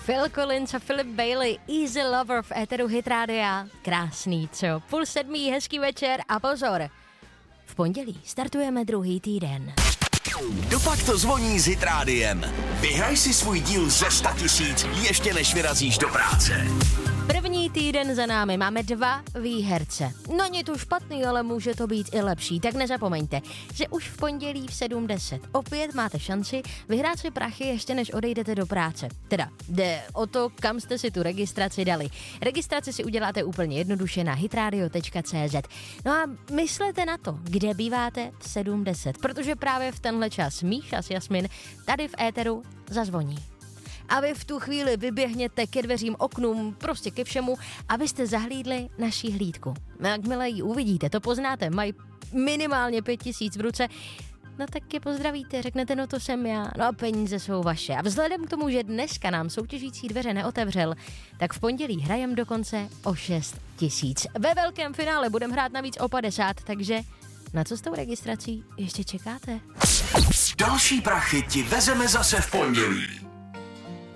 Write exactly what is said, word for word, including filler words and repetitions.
Phil Collins a Philip Bailey, Easy Lover v éteru Hit Rádia. Krásný, co? Půl sedmý, hezký večer a pozor. V pondělí startujeme druhý týden. Dopak to zvoní s Hit Rádiem. Vyhraj si svůj díl ze sta tisíc ještě než vyrazíš do práce. První týden za námi, máme dva výherce. Není to špatný, ale může to být i lepší, tak nezapomeňte, že už v pondělí v sedm deset opět máte šanci vyhrát si prachy ještě než odejdete do práce. Teda jde o to, kam jste si tu registraci dali. Registraci si uděláte úplně jednoduše na hitradio tečka cé zet. No a myslete na to, kde býváte v sedm deset, protože právě v tenhle čas Míša s Jasmin tady v éteru zazvoní. A vy v tu chvíli vyběhněte ke dveřím, oknům, prostě ke všemu, abyste zahlídli naši hlídku. Jakmile ji uvidíte, to poznáte, mají minimálně pět tisíc v ruce, no tak je pozdravíte, řeknete, no to jsem já, no a peníze jsou vaše. A vzhledem k tomu, že dneska nám soutěžící dveře neotevřel, tak v pondělí hrajem dokonce o šest tisíc. Ve velkém finále budeme hrát navíc o padesát, takže na co s tou registrací ještě čekáte? Další prachy ti vezeme zase v pondělí.